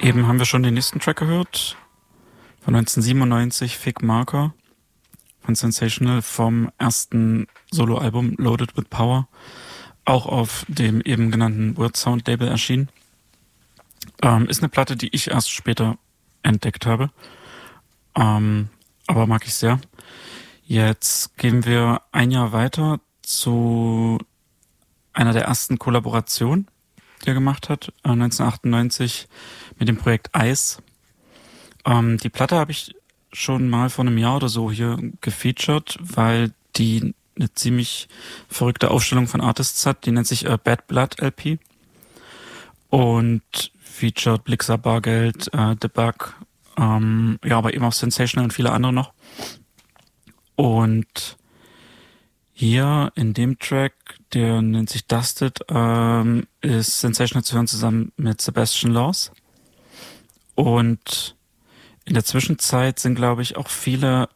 Eben haben wir schon den nächsten Track gehört, von 1997, Fig Marker, von Sensational, vom ersten Soloalbum Loaded with Power, auch auf dem eben genannten Word Sound Label erschienen. Ist eine Platte, die ich erst später entdeckt habe, aber mag ich sehr. Jetzt gehen wir ein Jahr weiter zu einer der ersten Kollaborationen, die er gemacht hat, 1998 mit dem Projekt Ice. Die Platte habe ich schon mal vor einem Jahr oder so hier gefeatured, weil die eine ziemlich verrückte Aufstellung von Artists hat. Die nennt sich Bad Blood LP und featured Blixer Bargeld, The Bug, ja, aber eben auch Sensational und viele andere noch. Und hier in dem Track, der nennt sich Dusted, ist Sensational zu hören zusammen mit Sebastian Laws. Und in der Zwischenzeit sind, glaube ich, auch viele